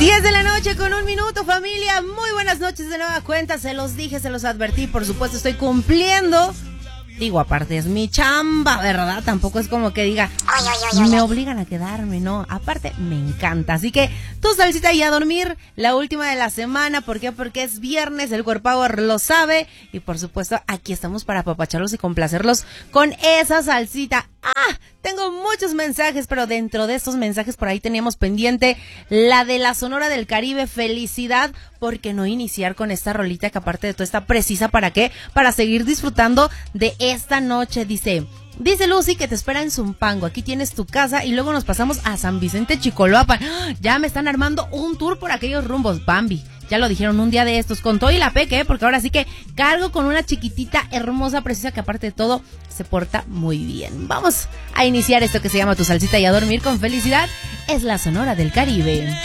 10 de la noche con 1 minuto, familia. Muy buenas noches de nueva cuenta. Se los dije, se los advertí. Por supuesto, estoy cumpliendo. Digo, aparte es mi chamba, ¿verdad? Tampoco es como que diga, me obligan a quedarme, no. Aparte, me encanta. Así que tu salsita y a dormir, la última de la semana. ¿Por qué? Porque es viernes, el Core Power lo sabe. Y por supuesto, aquí estamos para apapacharlos y complacerlos con esa salsita. Tengo muchos mensajes, pero dentro de estos mensajes por ahí teníamos pendiente la de la Sonora del Caribe. Felicidad, porque no iniciar con esta rolita que aparte de todo está precisa. ¿Para qué? Para seguir disfrutando de esta noche. Dice Lucy que te espera en Zumpango. Aquí tienes tu casa y luego nos pasamos a San Vicente Chicoloapan. Ya me están armando un tour por aquellos rumbos, Bambi. Ya lo dijeron un día de estos, con todo y la peque, porque ahora sí que cargo con una chiquitita hermosa, precisa, que aparte de todo se porta muy bien. Vamos a iniciar esto que se llama Tu Salsita y a Dormir con felicidad. Es la Sonora del Caribe.